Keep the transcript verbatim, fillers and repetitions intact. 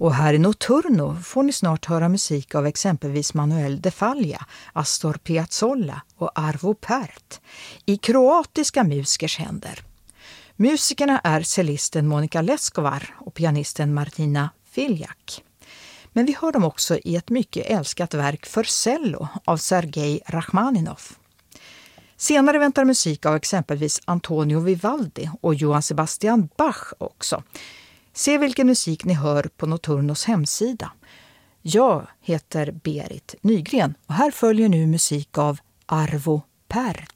Och här i Notturno får ni snart höra musik av exempelvis Manuel de Falla, Astor Piazzolla och Arvo Pärt i kroatiska musikers händer. Musikerna är cellisten Monika Leskovar och pianisten Martina Filjak. Men vi hör dem också i ett mycket älskat verk för cello av Sergej Rachmaninov. Senare väntar musik av exempelvis Antonio Vivaldi och Johann Sebastian Bach också. Se vilken musik ni hör på Notturnos hemsida. Jag heter Berit Nygren och här följer nu musik av Arvo Pärt.